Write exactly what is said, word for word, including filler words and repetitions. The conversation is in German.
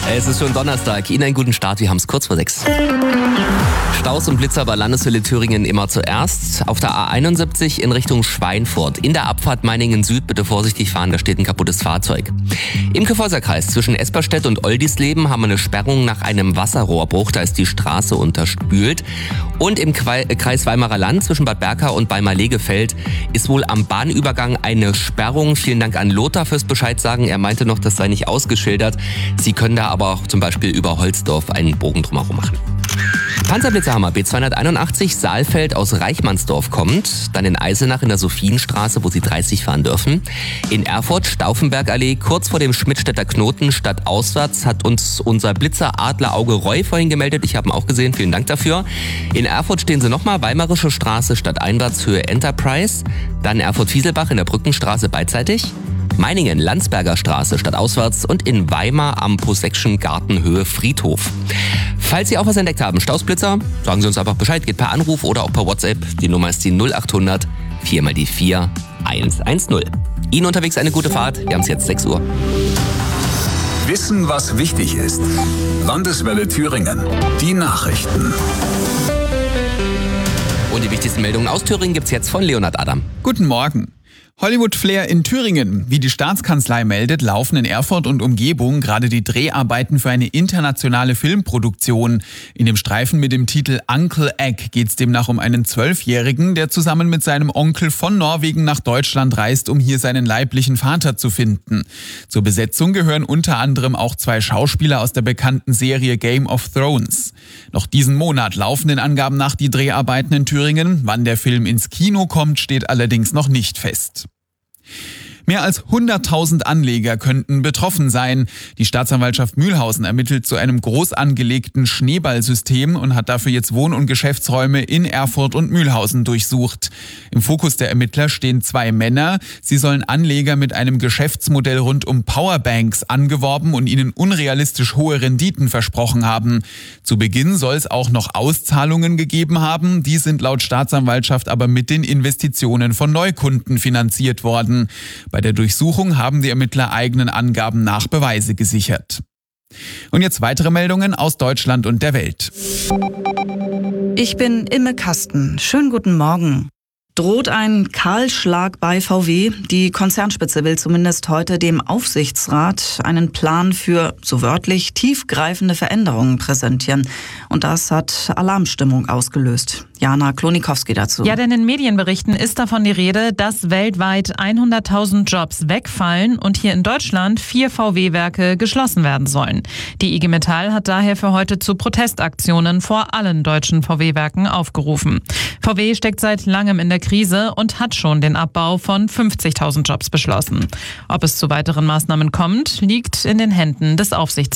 Es ist schon Donnerstag. Ihnen einen guten Start. Wir haben es kurz vor sechs. Staus und Blitzer bei Landeshölle Thüringen immer zuerst. Auf der A einundsiebzig in Richtung Schweinfurt. In der Abfahrt Meiningen Süd bitte vorsichtig fahren, da steht ein kaputtes Fahrzeug. Im Kyffhäuserkreis zwischen Esperstedt und Oldisleben haben wir eine Sperrung nach einem Wasserrohrbruch. Da ist die Straße unterspült. Und im Kreis Weimarer Land zwischen Bad Berka und Weimar-Legefeld ist wohl am Bahnübergang eine Sperrung. Vielen Dank an Lothar fürs Bescheid sagen. Er meinte noch, das sei nicht ausgeschildert. Sie können da aber auch zum Beispiel über Holzdorf einen Bogen drumherum machen. Panzerblitzerhammer B zweihunderteinundachtzig Saalfeld aus Reichmannsdorf kommt, dann in Eisenach in der Sophienstraße, wo Sie dreißig fahren dürfen. In Erfurt Stauffenbergallee, kurz vor dem Schmidtstädter Knoten, stadtauswärts, hat uns unser Blitzer Adlerauge Roy vorhin gemeldet. Ich habe ihn auch gesehen, vielen Dank dafür. In Erfurt stehen Sie nochmal, Weimarische Straße, stadteinwärts, Höhe Enterprise. Dann Erfurt-Fieselbach in der Brückenstraße beidseitig. Meiningen, Landsberger Straße, stadtauswärts und in Weimar am Posection Gartenhöhe Friedhof. Falls Sie auch was entdeckt haben, Stausblitzer, sagen Sie uns einfach Bescheid, geht per Anruf oder auch per WhatsApp. Die Nummer ist die null achthundert vier mal die vier eins eins null. Ihnen unterwegs eine gute Fahrt, wir haben es jetzt sechs Uhr. Wissen, was wichtig ist. Landeswelle Thüringen. Die Nachrichten. Und die wichtigsten Meldungen aus Thüringen gibt's jetzt von Leonhard Adam. Guten Morgen. Hollywood-Flair in Thüringen. Wie die Staatskanzlei meldet, laufen in Erfurt und Umgebung gerade die Dreharbeiten für eine internationale Filmproduktion. In dem Streifen mit dem Titel Uncle Egg geht es demnach um einen Zwölfjährigen, der zusammen mit seinem Onkel von Norwegen nach Deutschland reist, um hier seinen leiblichen Vater zu finden. Zur Besetzung gehören unter anderem auch zwei Schauspieler aus der bekannten Serie Game of Thrones. Noch diesen Monat laufen den Angaben nach die Dreharbeiten in Thüringen. Wann der Film ins Kino kommt, steht allerdings noch nicht fest. Mehr als hunderttausend Anleger könnten betroffen sein. Die Staatsanwaltschaft Mühlhausen ermittelt zu einem groß angelegten Schneeballsystem und hat dafür jetzt Wohn- und Geschäftsräume in Erfurt und Mühlhausen durchsucht. Im Fokus der Ermittler stehen zwei Männer. Sie sollen Anleger mit einem Geschäftsmodell rund um Powerbanks angeworben und ihnen unrealistisch hohe Renditen versprochen haben. Zu Beginn soll es auch noch Auszahlungen gegeben haben. Die sind laut Staatsanwaltschaft aber mit den Investitionen von Neukunden finanziert worden. Bei der Durchsuchung haben die Ermittler eigenen Angaben nach Beweise gesichert. Und jetzt weitere Meldungen aus Deutschland und der Welt. Ich bin Imme Kasten. Schönen guten Morgen. Droht ein Kahlschlag bei V W? Die Konzernspitze will zumindest heute dem Aufsichtsrat einen Plan für, so wörtlich, tiefgreifende Veränderungen präsentieren. Und das hat Alarmstimmung ausgelöst. Jana Klonikowski dazu. Ja, denn in Medienberichten ist davon die Rede, dass weltweit hunderttausend Jobs wegfallen und hier in Deutschland vier V W-Werke geschlossen werden sollen. Die I G Metall hat daher für heute zu Protestaktionen vor allen deutschen V W-Werken aufgerufen. V W steckt seit langem in der Krise und hat schon den Abbau von fünfzigtausend Jobs beschlossen. Ob es zu weiteren Maßnahmen kommt, liegt in den Händen des Aufsichtsrats.